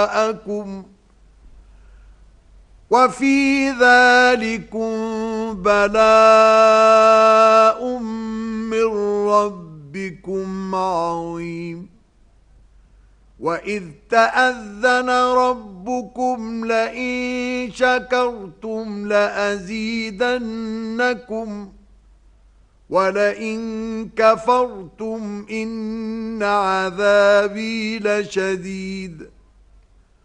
جاءكم وفي ذلكم بلاء من ربكم عظيم وإذ تأذن ربكم لئن شكرتم لأزيدنكم ولئن كفرتم إن عذابي لشديد